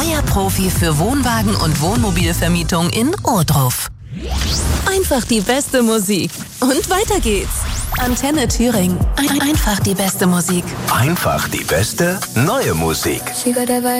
euer Profi für Wohnwagen- und Wohnmobilvermietung in Ohrdruf. Einfach die beste Musik. Und weiter geht's. Antenne Thüringen. Einfach die beste Musik. Einfach die beste neue Musik.